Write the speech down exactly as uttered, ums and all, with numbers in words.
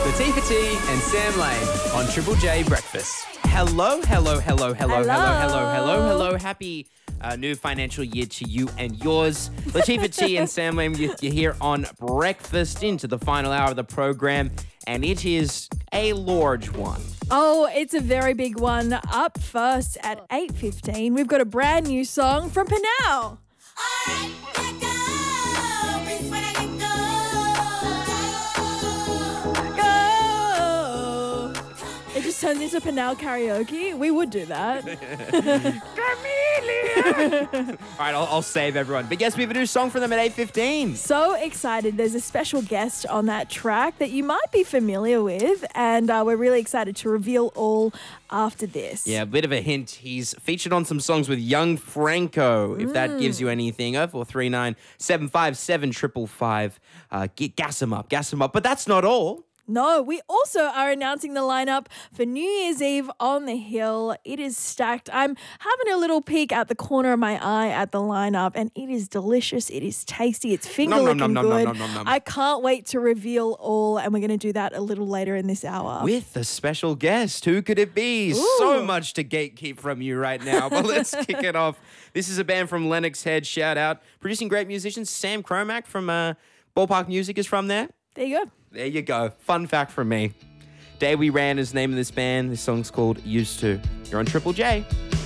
Latifah T and Sam Lane on Triple J Breakfast. Hello, hello, hello, hello, hello, hello, hello, hello. Happy uh, new financial year to you and yours. Latifah T and Sam Lane, you- you're here on Breakfast into the final hour of the program, and it is a large one. Oh, it's a very big one. Up first at eight fifteen, we've got a brand new song from Panal. Go! It just turns into Panal karaoke. We would do that. Chameleon! All right, I'll, I'll save everyone. But yes, we have a new song for them at eight fifteen. So excited. There's a special guest on that track that you might be familiar with, and uh, we're really excited to reveal all after this. Yeah, a bit of a hint. He's featured on some songs with Young Franco, if that gives you anything. oh four three nine, seven five seven, five five five. Uh, get, gas him up, gas him up. But that's not all. No, we also are announcing the lineup for New Year's Eve on the Hill. It is stacked. I'm having a little peek at the corner of my eye at the lineup, and it is delicious. It is tasty. It's finger Nom, nom, licking nom, nom, good. nom, nom, nom. I can't wait to reveal all, and we're going to do that a little later in this hour. With a special guest. Who could it be? So much to gatekeep from you right now, but let's kick it off. This is a band from Lennox Head. Shout out. Producing great musicians. Sam Cromack from uh, Ballpark Music is from there. There you go. There you go. Fun fact from me. Day We Ran is the name of this band. This song's called Used To. You're on Triple J.